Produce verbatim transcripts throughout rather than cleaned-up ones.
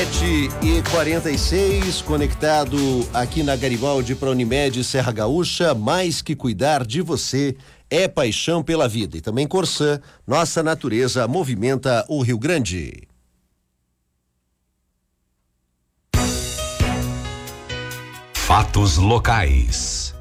sete e quarenta e seis, conectado aqui na Garibaldi para Unimed Serra Gaúcha. Mais que cuidar de você é paixão pela vida. E também Corsã, nossa natureza movimenta o Rio Grande. Fatos locais.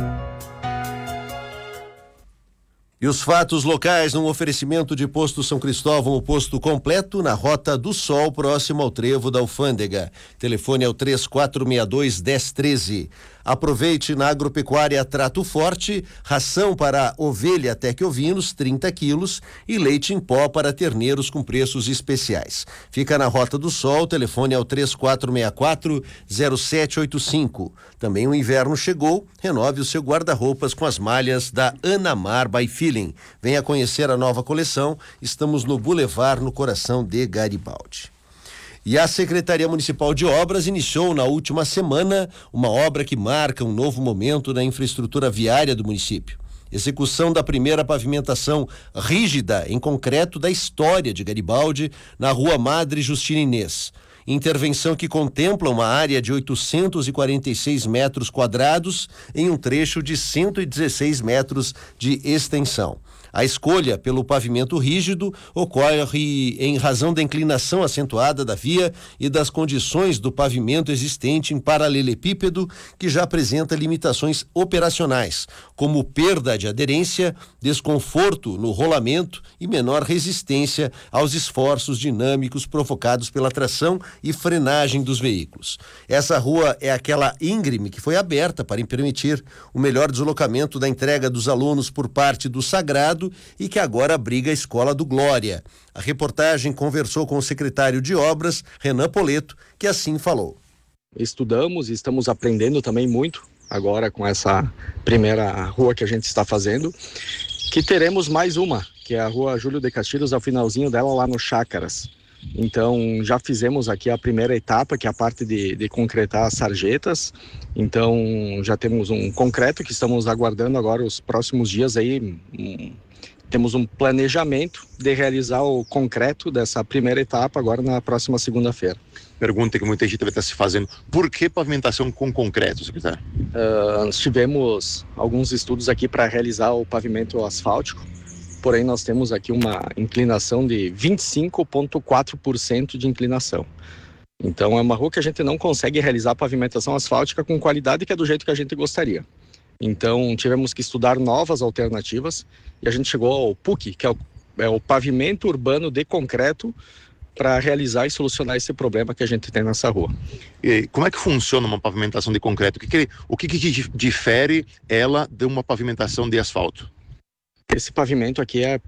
E os fatos locais num oferecimento de Posto São Cristóvão, o posto completo na Rota do Sol, próximo ao trevo da Alfândega. Telefone é o três quatro seis dois, um zero um três. Aproveite na Agropecuária Trato Forte, ração para ovelha até que ovinos, trinta quilos, e leite em pó para terneiros com preços especiais. Fica na Rota do Sol, telefone é o três quatro seis quatro, zero sete oito cinco. Também o inverno chegou, renove o seu guarda-roupas com as malhas da Anamar by Feeling. Venha conhecer a nova coleção, estamos no Boulevard, no coração de Garibaldi. E a Secretaria Municipal de Obras iniciou na última semana uma obra que marca um novo momento na infraestrutura viária do município. Execução da primeira pavimentação rígida em concreto da história de Garibaldi na Rua Madre Justina Inês. Intervenção que contempla uma área de oitocentos e quarenta e seis metros quadrados em um trecho de cento e dezesseis metros de extensão. A escolha pelo pavimento rígido ocorre em razão da inclinação acentuada da via e das condições do pavimento existente em paralelepípedo, que já apresenta limitações operacionais, como perda de aderência, desconforto no rolamento e menor resistência aos esforços dinâmicos provocados pela tração e frenagem dos veículos. Essa rua é aquela íngreme que foi aberta para permitir o melhor deslocamento da entrega dos alunos por parte do Sagrado e que agora abriga a Escola do Glória. A reportagem conversou com o secretário de Obras, Renan Poleto, que assim falou. Estudamos e estamos aprendendo também muito agora com essa primeira rua que a gente está fazendo, que teremos mais uma, que é a Rua Júlio de Castilhos, ao finalzinho dela lá no Chácaras. Então já fizemos aqui a primeira etapa, que é a parte de, de concretar as sarjetas. Então já temos um concreto que estamos aguardando agora os próximos dias aí. Um, temos um planejamento de realizar o concreto dessa primeira etapa agora na próxima segunda-feira. Pergunta que muita gente vai estar se fazendo: por que pavimentação com concreto, secretário? Uh, nós tivemos alguns estudos aqui para realizar o pavimento asfáltico. Porém, nós temos aqui uma inclinação de vinte e cinco vírgula quatro por cento de inclinação. Então, é uma rua que a gente não consegue realizar a pavimentação asfáltica com qualidade, que é do jeito que a gente gostaria. Então, tivemos que estudar novas alternativas e a gente chegou ao P U C, que é o, é o pavimento urbano de concreto, para realizar e solucionar esse problema que a gente tem nessa rua. E como é que funciona uma pavimentação de concreto? O que, que, o que, que difere ela de uma pavimentação de asfalto? Esse pavimento aqui é,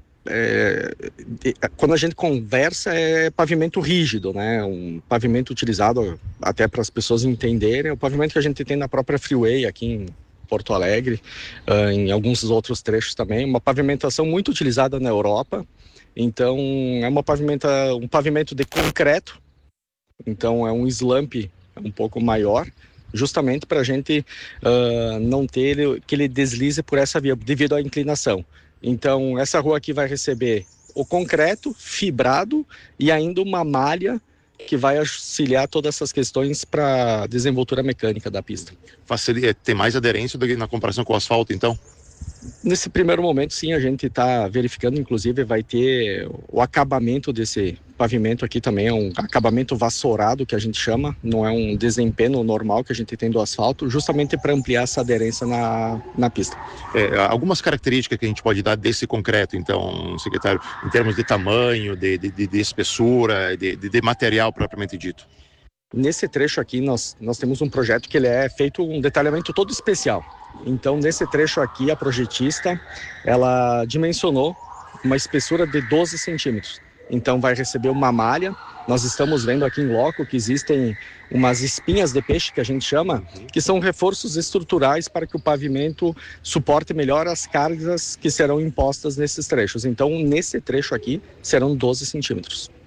é, é, quando a gente conversa, é pavimento rígido, né? Um pavimento utilizado até para as pessoas entenderem, é o pavimento que a gente tem na própria Freeway aqui em Porto Alegre, uh, em alguns outros trechos também, uma pavimentação muito utilizada na Europa. Então é uma pavimenta, um pavimento de concreto, então é um slump um pouco maior, justamente para a gente uh, não ter ele, que ele deslize por essa via, devido à inclinação. Então, essa rua aqui vai receber o concreto fibrado e ainda uma malha que vai auxiliar todas essas questões para a desenvoltura mecânica da pista. Facilita, tem mais aderência do que na comparação com o asfalto, então? Nesse primeiro momento, sim, a gente está verificando, inclusive vai ter o acabamento desse pavimento aqui também, é um acabamento vassourado que a gente chama, não é um desempenho normal que a gente tem do asfalto, justamente para ampliar essa aderência na, na pista. É, algumas características que a gente pode dar desse concreto, então, secretário, em termos de tamanho, de, de, de espessura, de, de, de material propriamente dito. Nesse trecho aqui, nós, nós temos um projeto que ele é feito um detalhamento todo especial. Então, nesse trecho aqui, a projetista, ela dimensionou uma espessura de doze centímetros. Então, vai receber uma malha. Nós estamos vendo aqui em loco que existem umas espinhas de peixe, que a gente chama, que são reforços estruturais para que o pavimento suporte melhor as cargas que serão impostas nesses trechos. Então, nesse trecho aqui, serão doze centímetros.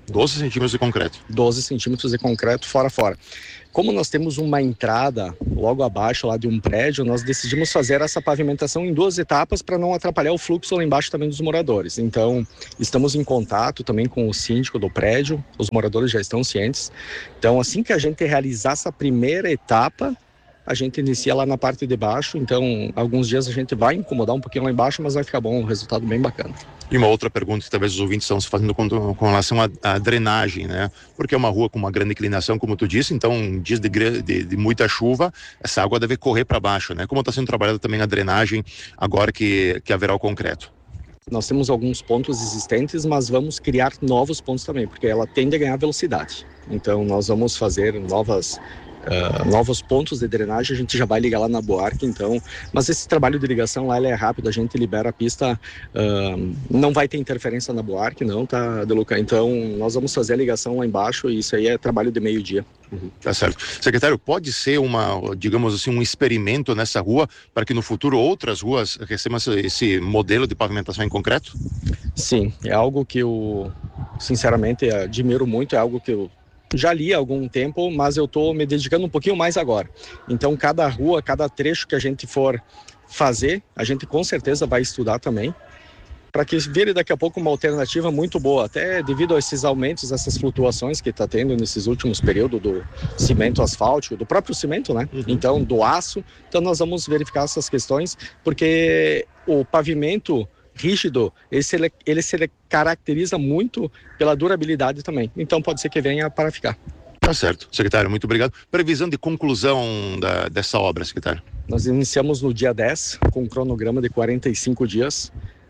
doze centímetros de concreto. doze centímetros de concreto fora fora. Como nós temos uma entrada logo abaixo lá de um prédio, nós decidimos fazer essa pavimentação em duas etapas para não atrapalhar o fluxo lá embaixo também dos moradores. Então, estamos em contato também com o síndico do prédio, os moradores já estão cientes. Então, assim que a gente realizar essa primeira etapa, a gente inicia lá na parte de baixo. Então, alguns dias a gente vai incomodar um pouquinho lá embaixo, mas vai ficar bom, um resultado bem bacana. E uma outra pergunta que talvez os ouvintes estão se fazendo com, com relação à, à drenagem, né? Porque é uma rua com uma grande inclinação, como tu disse, então em dias de, de, de muita chuva, essa água deve correr para baixo, né? Como está sendo trabalhada também a drenagem agora que, que haverá o concreto? Nós temos alguns pontos existentes, mas vamos criar novos pontos também, porque ela tende a ganhar velocidade. Então, nós vamos fazer novas... Uh, novos pontos de drenagem, a gente já vai ligar lá na Buarque, então, mas esse trabalho de ligação lá ele é rápido, a gente libera a pista, uh, não vai ter interferência na Buarque, não, tá, Deluca? Então, nós vamos fazer a ligação lá embaixo e isso aí é trabalho de meio-dia. Uhum. Tá certo. Secretário, pode ser uma, digamos assim, um experimento nessa rua para que no futuro outras ruas recebam esse, esse modelo de pavimentação em concreto? Sim, é algo que eu, sinceramente, admiro muito, é algo que eu já li há algum tempo, mas eu estou me dedicando um pouquinho mais agora. Então, cada rua, cada trecho que a gente for fazer, a gente com certeza vai estudar também, para que vire daqui a pouco uma alternativa muito boa, até devido a esses aumentos, essas flutuações que está tendo nesses últimos períodos do cimento asfáltico, do próprio cimento, né? Uhum. Então, do aço. Então, nós vamos verificar essas questões, porque o pavimento rígido, ele se, ele se caracteriza muito pela durabilidade também. Então pode ser que venha para ficar. Tá certo. Secretário, muito obrigado. Previsão de conclusão da, dessa obra, secretário? Nós iniciamos no dia dez, com um cronograma de quarenta e cinco dias,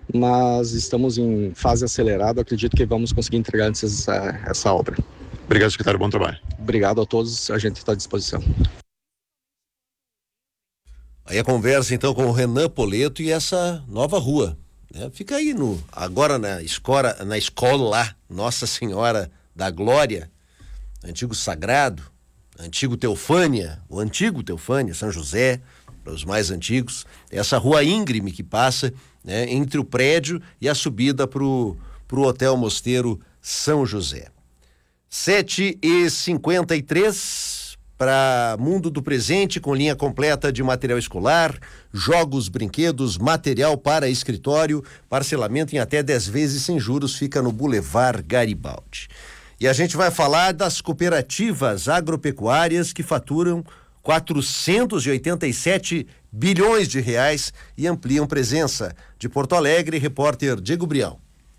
mas estamos em fase acelerada. Acredito que vamos conseguir entregar essa, essa obra. Obrigado, secretário. Bom trabalho. Obrigado a todos. A gente está à disposição. Aí a conversa então com o Renan Poleto e essa nova rua. É, fica aí no, agora na escola, na escola Nossa Senhora da Glória, antigo Sagrado, antigo Teofânia, o antigo Teofânia, São José, para os mais antigos, essa rua íngreme que passa, né, entre o prédio e a subida para o Hotel Mosteiro São José. sete e cinquenta e três para Mundo do Presente, com linha completa de material escolar, jogos, brinquedos, material para escritório, parcelamento em até dez vezes sem juros, fica no Boulevard Garibaldi. E a gente vai falar das cooperativas agropecuárias que faturam quatrocentos e oitenta e sete bilhões de reais e ampliam presença. De Porto Alegre, repórter Diego Brião.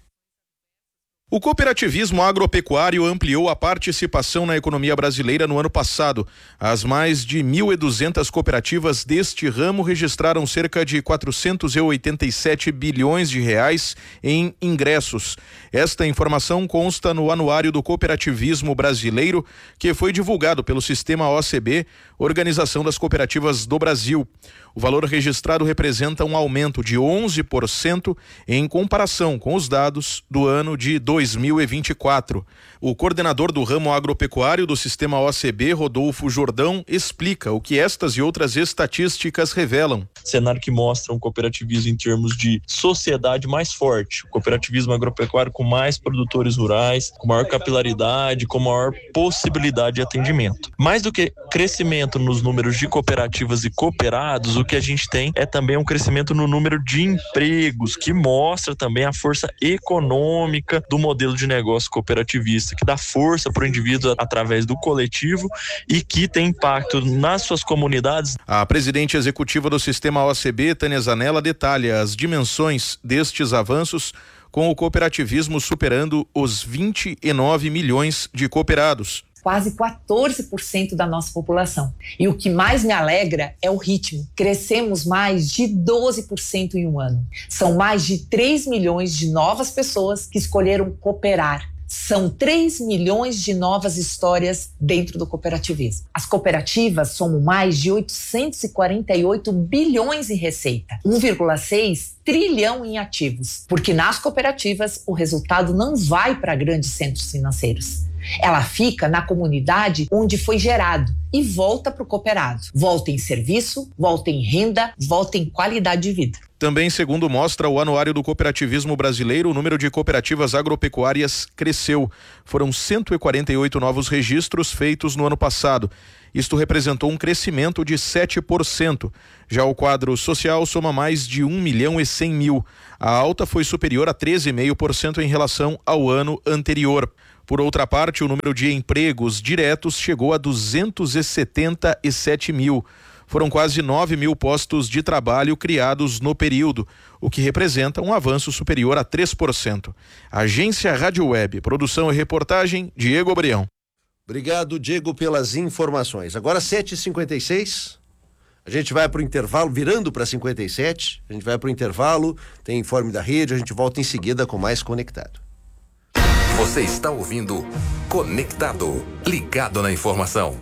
O cooperativismo agropecuário ampliou a participação na economia brasileira no ano passado. As mais de mil e duzentas cooperativas deste ramo registraram cerca de quatrocentos e oitenta e sete bilhões de reais em ingressos. Esta informação consta no Anuário do Cooperativismo Brasileiro, que foi divulgado pelo Sistema O C B, Organização das Cooperativas do Brasil. O valor registrado representa um aumento de onze por cento em comparação com os dados do ano de dois mil e vinte e quatro. O coordenador do ramo agropecuário do Sistema O C B, Rodolfo Jordão, explica o que estas e outras estatísticas revelam. Cenário que mostra um cooperativismo em termos de sociedade mais forte, o cooperativismo agropecuário com mais produtores rurais, com maior capilaridade, com maior possibilidade de atendimento. Mais do que crescimento nos números de cooperativas e cooperados, o que a gente tem é também um crescimento no número de empregos, que mostra também a força econômica do modelo de negócio cooperativista, que dá força para o indivíduo através do coletivo e que tem impacto nas suas comunidades. A presidente executiva do Sistema O C B, Tânia Zanella, detalha as dimensões destes avanços, com o cooperativismo superando os vinte e nove milhões de cooperados. Quase quatorze por cento da nossa população. E o que mais me alegra é o ritmo. Crescemos mais de doze por cento em um ano. São mais de três milhões de novas pessoas que escolheram cooperar. São três milhões de novas histórias dentro do cooperativismo. As cooperativas somam mais de oitocentos e quarenta e oito bilhões em receita, um vírgula seis trilhão em ativos. Porque nas cooperativas o resultado não vai para grandes centros financeiros. Ela fica na comunidade onde foi gerado e volta para o cooperado. Volta em serviço, volta em renda, volta em qualidade de vida. Também, segundo mostra o Anuário do Cooperativismo Brasileiro, o número de cooperativas agropecuárias cresceu. Foram cento e quarenta e oito novos registros feitos no ano passado. Isto representou um crescimento de sete por cento. Já o quadro social soma mais de um milhão e cem mil. A alta foi superior a treze vírgula cinco por cento em relação ao ano anterior. Por outra parte, o número de empregos diretos chegou a duzentos e setenta e sete mil. Foram quase nove mil postos de trabalho criados no período, o que representa um avanço superior a três por cento. Agência Rádio Web, produção e reportagem, Diego Obrião. Obrigado, Diego, pelas informações. Agora sete e cinquenta e seis, a gente vai para o intervalo, virando para cinquenta e sete, a gente vai para o intervalo, tem informe da rede, a gente volta em seguida com mais Conectado. Você está ouvindo Conectado, ligado na informação.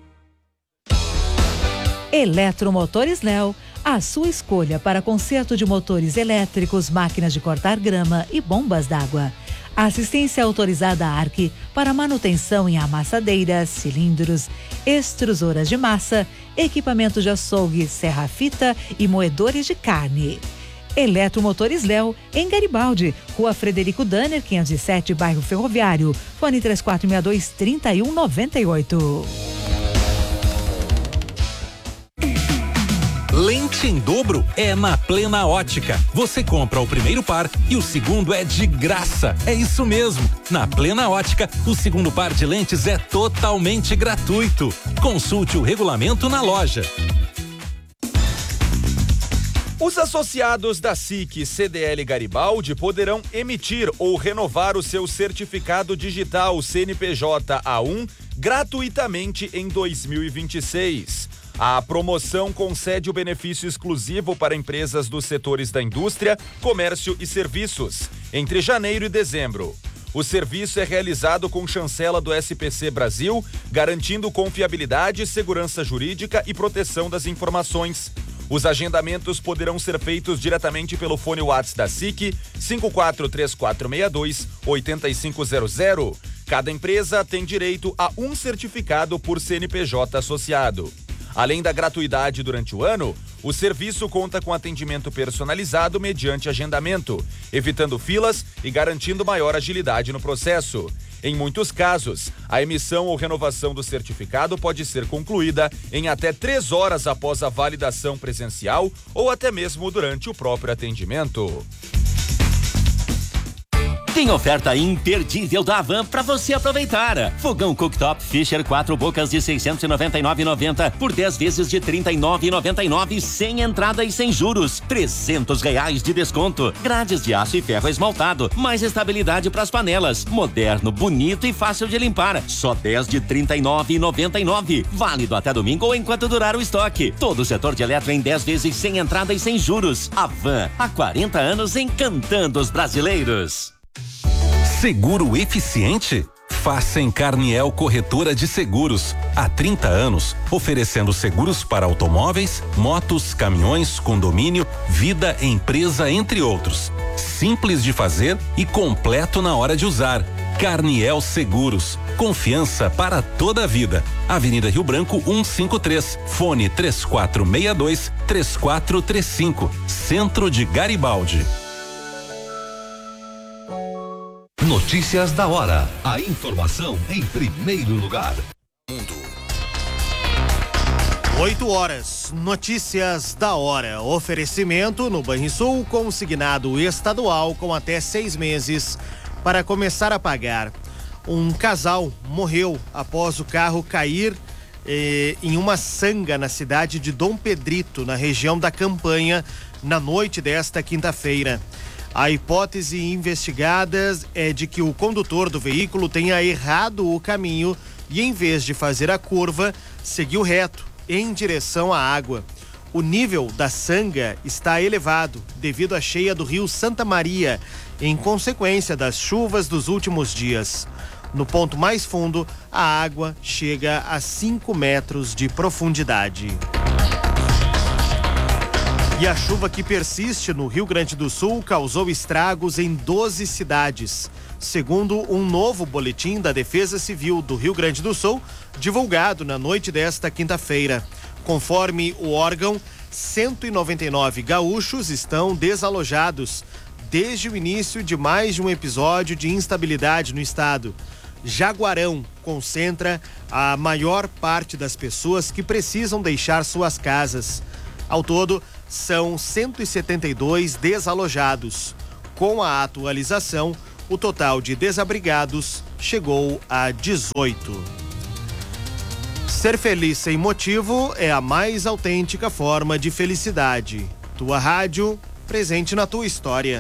Eletromotores Léo, a sua escolha para conserto de motores elétricos, máquinas de cortar grama e bombas d'água. Assistência autorizada A R C para manutenção em amassadeiras, cilindros, extrusoras de massa, equipamentos de açougue, serra-fita e moedores de carne. Eletromotores Léo, em Garibaldi, Rua Frederico Danner, quinhentos e sete, bairro Ferroviário. Fone três quatro seis dois, três um nove oito. Lente em dobro é na Plena Ótica. Você compra o primeiro par e o segundo é de graça. É isso mesmo. Na Plena Ótica, o segundo par de lentes é totalmente gratuito. Consulte o regulamento na loja. Os associados da S I C C D L Garibaldi poderão emitir ou renovar o seu certificado digital C N P J A um gratuitamente em dois mil e vinte e seis. A promoção concede o benefício exclusivo para empresas dos setores da indústria, comércio e serviços, entre janeiro e dezembro. O serviço é realizado com chancela do S P C Brasil, garantindo confiabilidade, segurança jurídica e proteção das informações. Os agendamentos poderão ser feitos diretamente pelo fone WhatsApp da S I C, cinco quatro três quatro seis dois, oito cinco zero zero. Cada empresa tem direito a um certificado por C N P J associado. Além da gratuidade durante o ano, o serviço conta com atendimento personalizado mediante agendamento, evitando filas e garantindo maior agilidade no processo. Em muitos casos, a emissão ou renovação do certificado pode ser concluída em até três horas após a validação presencial ou até mesmo durante o próprio atendimento. Tem oferta imperdível da Havan para você aproveitar. Fogão cooktop Fisher quatro bocas de seiscentos e noventa e nove reais e noventa centavos por dez vezes de trinta e nove reais e noventa e nove centavos, sem entrada e sem juros. trezentos reais de desconto. Grades de aço e ferro esmaltado. Mais estabilidade para as panelas. Moderno, bonito e fácil de limpar. Só dez de trinta e nove reais e noventa e nove centavos. Válido até domingo ou enquanto durar o estoque. Todo o setor de eletro em dez vezes sem entrada e sem juros. Havan, há quarenta anos encantando os brasileiros. Seguro eficiente? Faça em Carniel Corretora de Seguros. Há trinta anos, oferecendo seguros para automóveis, motos, caminhões, condomínio, vida, empresa, entre outros. Simples de fazer e completo na hora de usar. Carniel Seguros. Confiança para toda a vida. Avenida Rio Branco cento e cinquenta e três. Fone três quatro seis dois, três quatro três cinco. Centro de Garibaldi. Notícias da hora. A informação em primeiro lugar. Mundo. oito horas. Notícias da hora. Oferecimento no Banrisul, consignado estadual com até seis meses para começar a pagar. Um casal morreu após o carro cair eh, em uma sanga na cidade de Dom Pedrito, na região da Campanha, na noite desta quinta-feira. A hipótese investigada é de que o condutor do veículo tenha errado o caminho e, em vez de fazer a curva, seguiu reto em direção à água. O nível da sanga está elevado devido à cheia do rio Santa Maria, em consequência das chuvas dos últimos dias. No ponto mais fundo, a água chega a cinco metros de profundidade. E a chuva que persiste no Rio Grande do Sul causou estragos em doze cidades. Segundo um novo boletim da Defesa Civil do Rio Grande do Sul, divulgado na noite desta quinta-feira. Conforme o órgão, cento e noventa e nove gaúchos estão desalojados desde o início de mais de um episódio de instabilidade no estado. Jaguarão concentra a maior parte das pessoas que precisam deixar suas casas. Ao todo, são cento e setenta e dois desalojados. Com a atualização, o total de desabrigados chegou a dezoito. Ser feliz sem motivo é a mais autêntica forma de felicidade. Tua rádio, presente na tua história.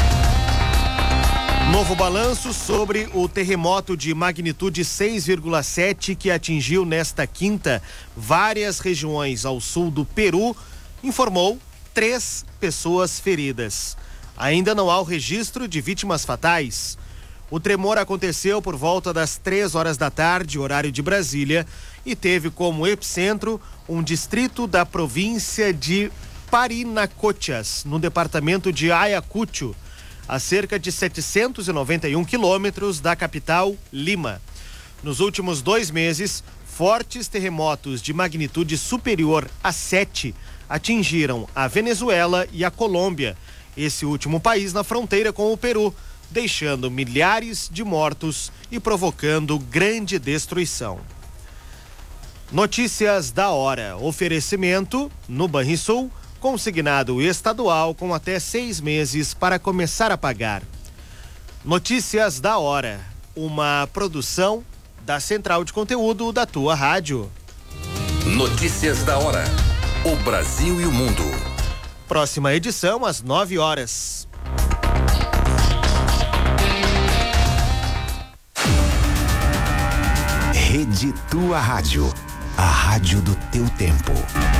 Novo balanço sobre o terremoto de magnitude seis vírgula sete que atingiu nesta quinta várias regiões ao sul do Peru informou três pessoas feridas. Ainda não há o registro de vítimas fatais. O tremor aconteceu por volta das três horas da tarde, horário de Brasília, e teve como epicentro um distrito da província de Parinacochas, no departamento de Ayacucho, a cerca de setecentos e noventa e um quilômetros da capital, Lima. Nos últimos dois meses, fortes terremotos de magnitude superior a sete atingiram a Venezuela e a Colômbia, esse último país na fronteira com o Peru, deixando milhares de mortos e provocando grande destruição. Notícias da hora. Oferecimento no Banrisul, consignado estadual com até seis meses para começar a pagar. Notícias da hora. Uma produção da Central de Conteúdo da tua rádio. Notícias da hora. O Brasil e o mundo. Próxima edição às nove horas. Rede Tua Rádio. A rádio do teu tempo.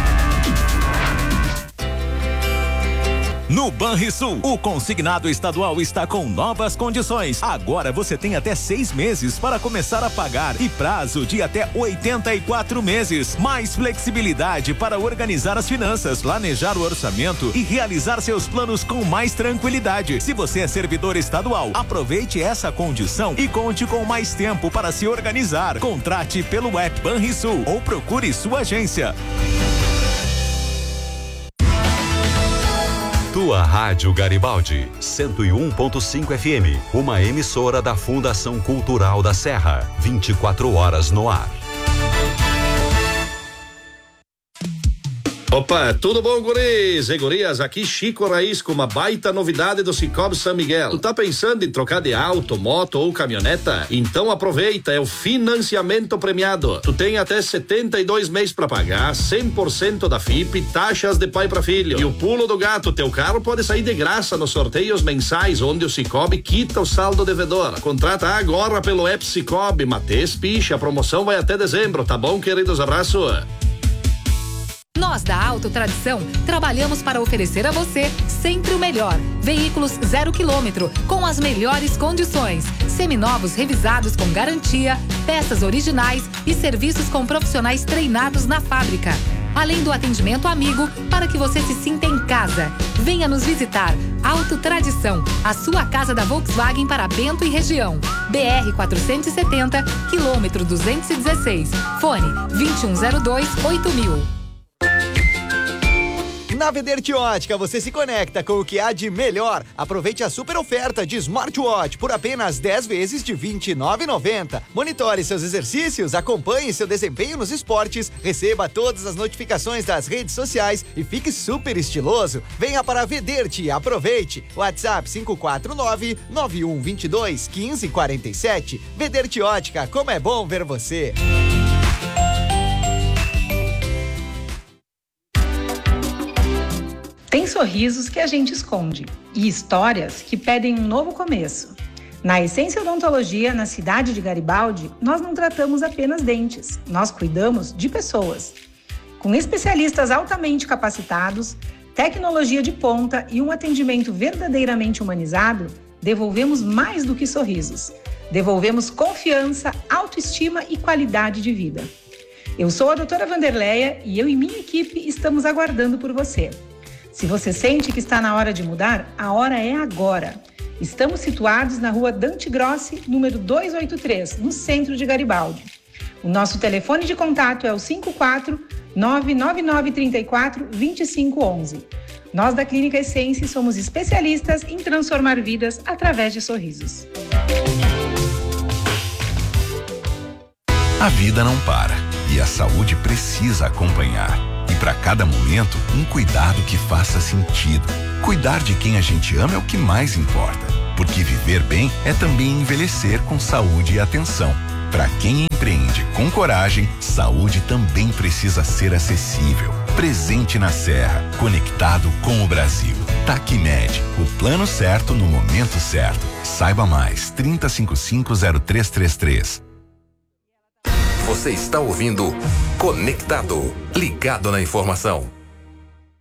No Banrisul, o consignado estadual está com novas condições. Agora você tem até seis meses para começar a pagar e prazo de até oitenta e quatro meses. Mais flexibilidade para organizar as finanças, planejar o orçamento e realizar seus planos com mais tranquilidade. Se você é servidor estadual, aproveite essa condição e conte com mais tempo para se organizar. Contrate pelo app Banrisul ou procure sua agência. Tua Rádio Garibaldi, cento e um ponto cinco F M, uma emissora da Fundação Cultural da Serra, vinte e quatro horas no ar. Opa, tudo bom, guris e gurias? Aqui Chico Raiz com uma baita novidade do Cicobi São Miguel. Tu tá pensando em trocar de auto, moto ou caminhoneta? Então aproveita, é o financiamento premiado. Tu tem até setenta e dois meses pra pagar, cem por cento da F I P, taxas de pai pra filho. E o pulo do gato, teu carro pode sair de graça nos sorteios mensais, onde o Cicobi quita o saldo devedor. Contrata agora pelo app Cicobi, Mates Picha, a promoção vai até dezembro, tá bom, queridos? Abraço. Nós da Auto Tradição trabalhamos para oferecer a você sempre o melhor. Veículos zero quilômetro, com as melhores condições. Seminovos revisados com garantia, peças originais e serviços com profissionais treinados na fábrica. Além do atendimento amigo, para que você se sinta em casa. Venha nos visitar. Auto Tradição, a sua casa da Volkswagen para Bento e região. B R quatrocentos e setenta, quilômetro duzentos e dezesseis. Fone vinte e um zero dois, oito mil. Na Vederti Ótica você se conecta com o que há de melhor. Aproveite a super oferta de smartwatch por apenas dez vezes de vinte e nove reais e noventa centavos. Monitore seus exercícios, acompanhe seu desempenho nos esportes, receba todas as notificações das redes sociais e fique super estiloso. Venha para a Vederti e aproveite. WhatsApp cinco quatro nove, nove um dois dois, um cinco quatro sete. Vederti Ótica, como é bom ver você. Tem sorrisos que a gente esconde e histórias que pedem um novo começo. Na Essência Odontologia, na cidade de Garibaldi, nós não tratamos apenas dentes, nós cuidamos de pessoas. Com especialistas altamente capacitados, tecnologia de ponta e um atendimento verdadeiramente humanizado, devolvemos mais do que sorrisos. Devolvemos confiança, autoestima e qualidade de vida. Eu sou a doutora Vanderleia e eu e minha equipe estamos aguardando por você. Se você sente que está na hora de mudar, a hora é agora. Estamos situados na rua Dante Grossi, número duzentos e oitenta e três, no centro de Garibaldi. O nosso telefone de contato é o cinco quatro nove nove nove três quatro dois cinco um um. Nós da Clínica Essence somos especialistas em transformar vidas através de sorrisos. A vida não para e a saúde precisa acompanhar. E para cada momento, um cuidado que faça sentido. Cuidar de quem a gente ama é o que mais importa. Porque viver bem é também envelhecer com saúde e atenção. Para quem empreende com coragem, saúde também precisa ser acessível. Presente na Serra, conectado com o Brasil. Tacmed, o plano certo no momento certo. Saiba mais, trinta, cinquenta e cinco, zero três três três. Você está ouvindo Conectado, ligado na informação.